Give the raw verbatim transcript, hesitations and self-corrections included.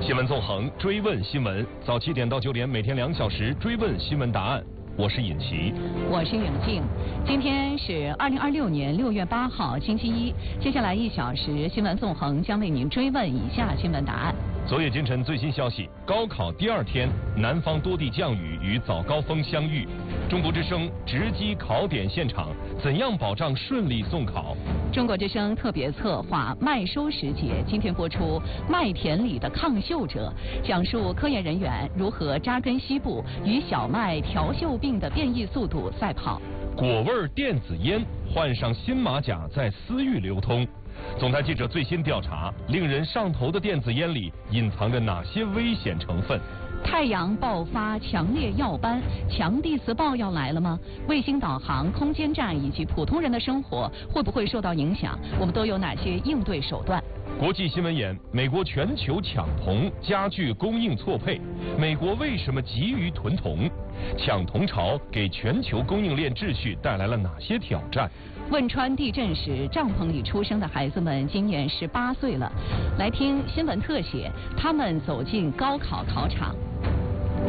新闻纵横，追问新闻，早七点到九点，每天两小时追问新闻答案。我是尹奇， 我是永静。今天是二零二六年六月八号，星期一。接下来一小时，新闻纵横将为您追问以下新闻答案。 昨夜今晨最新消息，高考第二天，南方多地降雨与早高峰相遇。中国之声直击考点现场，怎样保障顺利送考？ 中国之声特别策划麦收时节，今天播出《麦田里的抗锈者》，讲述科研人员如何扎根西部，与小麦调锈病的变异速度赛跑。 果味电子烟换上新马甲在私域流通。总台记者最新调查，令人上头的电子烟里隐藏着哪些危险成分？ 太阳爆发强烈耀斑，强地磁暴要来了吗？卫星导航、空间站以及普通人的生活会不会受到影响？我们都有哪些应对手段？ 国际新闻眼：美国全球抢铜加剧供应错配，美国为什么急于囤铜？抢铜潮给全球供应链秩序带来了哪些挑战？ 汶川地震时帐篷里出生的孩子们今年十八岁了，来听新闻特写，他们走进高考考场。